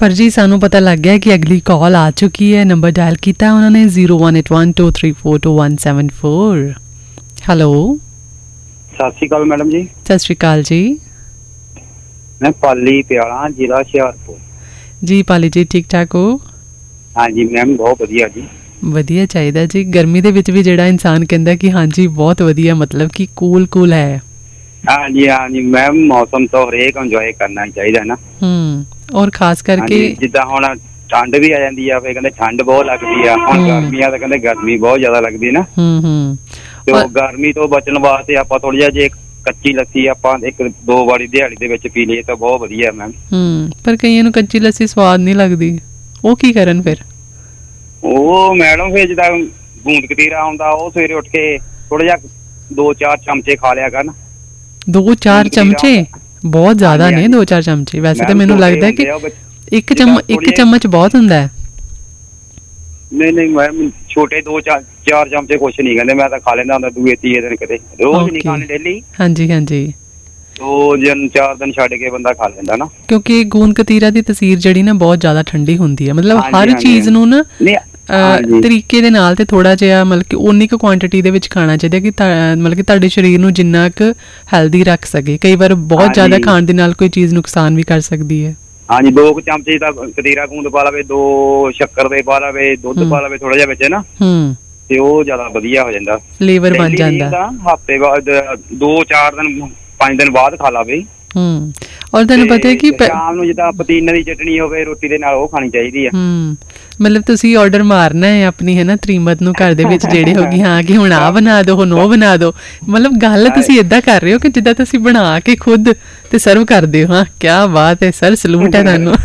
पर जी सानू पता लग गया कि अगली कॉल आ चुकी है। नंबर डायल किया उन्होंने 018123422174। हेलो, सत श्री अकाल मैडम जी। सत श्री अकाल जी। मैं पाली प्याला जिला हुशियारपुर जी। पाली जी ठीक ठाक हो? हाँ जी मैम, बहुत वधिया जी। वधिया चाहिए जी। गर्मी दे विच भी जिहड़ा इंसान कहंदा कि हाँ जी बहुत वधिया, मतलब कि कूल है। हाँ जी मैम, मौसम तो हरेक इंजॉय करना ही चाहिए ना। और खास करके जिद्दां हुण ठंड भी आ जाती है, फिर कहते ठंड बहुत लगती है। हुण गर्मी आ तो कहते गर्मी बहुत ज्यादा लगती है ना। तो गर्मी तो बचन वास्ते आपां थोड़ी जिहा जे कच्ची लस्सी आपां एक दो वारी दिहाड़ी दे विच पी लईए तो बहुत वधिया मैम। पर कईयां नूं कच्ची लस्सी स्वाद नहीं लगदी, ਉਹ ਕੀ ਕਰਨ ਫਿਰ? ਉਹ ਮੈਡਮ ਫਿਰ ਜਿੱਦਾਂ ਗੂੰਦ ਕਤੀਰਾ ਆਉਂਦਾ, ਉਹ ਸਵੇਰੇ ਉੱਠ ਕੇ ਥੋੜਾ ਜਿਹਾ 2-4 ਚਮਚੇ ਖਾ ਲਿਆ ਕਰਨ। 2-4 ਚਮਚੇ ਬਹੁਤ ਜ਼ਿਆਦਾ ਨੇ। 2-4 ਚਮਚੇ ਵੈਸੇ ਤਾਂ ਮੈਨੂੰ ਲੱਗਦਾ ਕਿ ਇੱਕ ਚਮਚ ਬਹੁਤ ਹੁੰਦਾ ਹੈ। ਨਹੀਂ ਮੈਮ, ਛੋਟੇ 2-4 ਚਮਚੇ ਕੁਛ ਨਹੀਂ ਕਹਿੰਦੇ। ਮੈਂ ਤਾਂ ਖਾ ਲੈਂਦਾ ਹੁੰਦਾ ਦੂਏ ਤੀਏ ਦਿਨ, ਕਿਤੇ ਰੋਜ਼ ਨਹੀਂ ਖਾਣੇ ਡੇਲੀ। ਹਾਂਜੀ 2-4 ਦਿਨ ਛੱਡ ਕੇ ਬੰਦਾ ਖਾ ਲੈਂਦਾ ਨਾ, ਕਿਉਂਕਿ ਗੂੰਦ ਕਤੀਰਾ ਦੀ ਤਸੀਰ ਜਿਹੜੀ ਨਾ ਬਹੁਤ ਜ਼ਿਆਦਾ ਠੰਡੀ ਹੁੰਦੀ ਹੈ। ਮਤਲਬ ਹਰ ਚੀਜ਼ ਨੂੰ ਨਾ ਤਰੀਕੇ ਦੇ ਨਾਲ ਤੇ ਥੋੜਾ ਜਿਹਾ ਮਤਲਬ ਕਿ ਉਨੀ ਕੁ ਕੁਆਂਟੀਟੀ ਦੇ ਵਿੱਚ ਖਾਣਾ ਚਾਹੀਦਾ ਕਿ ਮਤਲਬ ਕਿ ਤੁਹਾਡੇ ਸਰੀਰ ਨੂੰ ਜਿੰਨਾ ਕੁ ਹੈਲਦੀ ਰੱਖ ਸਕੇ। ਕਈ ਵਾਰ ਬਹੁਤ ਜ਼ਿਆਦਾ ਖਾਣ ਦੇ ਨਾਲ ਕੋਈ ਚੀਜ਼ ਨੁਕਸਾਨ ਵੀ ਕਰ ਸਕਦੀ ਹੈ। ਹਾਂਜੀ 2 ਚਮਚੇ ਦਾ ਕਤੀਰਾ ਗੂੰਦ ਪਾ ਲਵੇ, 2 ਸ਼ੱਕਰ ਦੇ ਪਾ ਲਵੇ, ਦੁੱਧ ਪਾ ਲਵੇ ਥੋੜਾ ਜਿਹਾ ਵਿੱਚ ਨਾ, ਤੇ ਉਹ ਜ਼ਿਆਦਾ ਵਧੀਆ ਹੋ ਜਾਂਦਾ, ਫਲੇਵਰ ਬਣ ਜਾਂਦਾ। ਹਫ਼ਤੇ ਬਾਅਦ 2-4 ਦਿਨ 5 ਦਿਨ ਬਾਅਦ ਖਾ ਲਾਵੇ। ਔਰ ਤੁਹਾਨੂੰ ਪਤਾ ਹੈ ਕਿ ਸ਼ਾਮ ਨੂੰ ਜਿੱਦਾਂ ਪੁਦੀਨੇ ਦੀ ਚਟਨੀ ਹੋਵੇ ਰੋਟੀ ਦੇ ਨਾਲ, ਉਹ ਖਾਣੀ ਚਾਹੀਦੀ ਆ। ਮਤਲਬ ਤੁਸੀਂ ਆਰਡਰ ਮਾਰਨਾ ਹੈ ਆਪਣੀ ਹੈ ਨਾ ਤਰੀਮਤ ਨੂੰ ਘਰ ਦੇ ਵਿੱਚ, ਜਿਹੜੇ ਹੋ ਗਈ ਹਾਂ ਕਿ ਹੁਣ ਆਹ ਬਣਾ ਦਿਓ, ਹੁਣ ਉਹ ਬਣਾ ਦਿਓ। ਮਤਲਬ ਗੱਲ ਤੁਸੀਂ ਏਦਾਂ ਕਰ ਰਹੇ ਹੋ ਕਿ ਜਿੱਦਾਂ ਤੁਸੀਂ ਬਣਾ ਕੇ ਖੁਦ ਤੇ ਸਰਵ ਕਰਦੇ ਹੋ। ਹਾਂ ਕੀ ਬਾਤ ਹੈ ਸਰ, ਸਲੂਟ ਹੈ ਤੁਹਾਨੂੰ।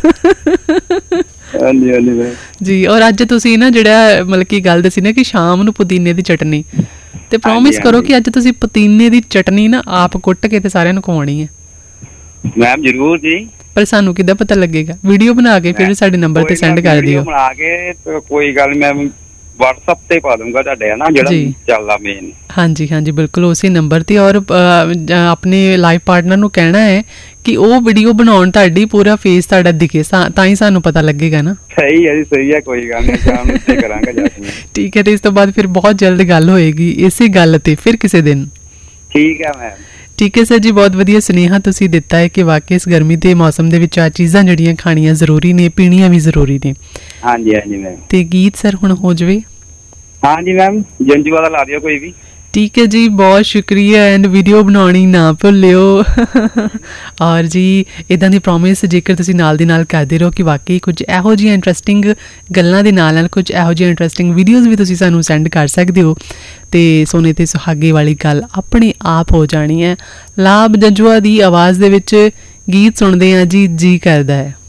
ਜੀ। ਔਰ ਅੱਜ ਤੁਸੀਂ ਨਾ ਜਿਹੜਾ ਮਤਲਬ ਕਿ ਗੱਲ ਦੱਸੀ ਨਾ ਕਿ ਸ਼ਾਮ ਨੂੰ ਪੁਦੀਨੇ ਦੀ ਚਟਨੀ, ਤੇ ਪ੍ਰੋਮਿਸ ਕਰੋ ਕਿ ਅੱਜ ਤੁਸੀਂ ਪੁਦੀਨੇ ਦੀ ਚਟਨੀ ਨਾ ਆਪ ਕੁੱਟ ਕੇ ਤੇ ਸਾਰਿਆਂ ਨੂੰ ਖਵਾਉਣੀ ਹੈ। ਮੈਮ ਜ਼ਰੂਰ ਜੀ। ਪਰ ਸਾਨੂੰ ਕਿੱਦਾਂ ਪਤਾ ਲੱਗੇਗਾ? ਵੀਡੀਓ ਬਣਾ ਕੇ ਫਿਰ ਸਾਡੇ ਨੰਬਰ ਤੇ ਸੈਂਡ ਕਰ ਦਿਓ। ਬਣਾ ਕੇ ਕੋਈ ਗੱਲ ਮੈਂ WhatsApp ਤੇ ਪਾ ਦੂੰਗਾ ਤੁਹਾਡੇ ਨਾ, ਜਿਹੜਾ ਚੱਲਦਾ ਮੇਨ। ਹਾਂਜੀ ਬਿਲਕੁਲ ਉਸੇ ਨੰਬਰ ਤੇ। ਔਰ ਆਪਣੇ ਲਾਈਵ ਪਾਰਟਨਰ ਨੂੰ ਕਹਿਣਾ ਹੈ ਕਿ ਉਹ ਵੀਡੀਓ ਬਣਾਉਣ ਤੁਹਾਡੀ ਪੂਰਾ ਫੇਸ ਤੁਹਾਡਾ ਦਿਖੇ, ਤਾਂ ਹੀ ਸਾਨੂੰ ਪਤਾ ਲੱਗੇਗਾ ਨਾ। ਸਹੀ ਹੈ ਜੀ, ਸਹੀ ਹੈ, ਕੋਈ ਗੱਲ ਨਹੀਂ, ਸ਼ਾਮ ਨੂੰ ਕਰਾਂਗਾ ਜਾ ਕੇ। ਠੀਕ ਹੈ, ਤੇ ਇਸ ਤੋਂ ਬਾਅਦ ਫਿਰ ਬਹੁਤ ਜਲਦ ਗੱਲ ਹੋਏਗੀ ਇਸੇ ਗੱਲ ਤੇ ਫਿਰ ਕਿਸੇ ਦਿਨ। ਠੀਕ ਹੈ ਮੈਮ। ਠੀਕ ਹੈ ਸਰ ਜੀ, ਬਹੁਤ ਵਧੀਆ ਸੁਨੇਹਾ ਤੁਸੀਂ ਦਿੱਤਾ ਹੈ ਕਿ ਵਾਕਈ ਇਸ ਗਰਮੀ ਦੇ ਮੌਸਮ ਦੇ ਵਿੱਚ ਆ ਚੀਜ਼ਾਂ ਜਿਹੜੀਆਂ ਖਾਣੀਆਂ ਜ਼ਰੂਰੀ ਨੇ, ਪੀਣੀਆਂ ਵੀ ਜ਼ਰੂਰੀ ਨੇ। ਹਾਂਜੀ ਮੈਮ। ਤੇ ਗੀਤ ਸਰ ਹੁਣ ਹੋ ਜਾਵੇ। ਹਾਂਜੀ ਮੈਮ, ਜੰਜੂ ਵਾਲਾ ਲਾ ਦਿਓ ਕੋਈ ਵੀ। ਠੀਕ है जी, बहुत शुक्रिया। एंड वीडियो बनानी ना भुल्लिओ। और जी इदां दी प्रॉमिस जेकर तुसीं नाल दी नाल करदे रहो कि वाकई कुछ इहो जिहियां इंटरस्टिंग गल्लां दे नाल कुछ इहो जिहियां इंटरस्टिंग वीडियोज़ भी तुसीं सानूं सेंड कर सकदे हो, ते सोने ते सुहागे वाली गल अपने आप हो जानी है। लाभ जंजुआ दी आवाज़ दे विच गीत सुनदे आ जी करदा है।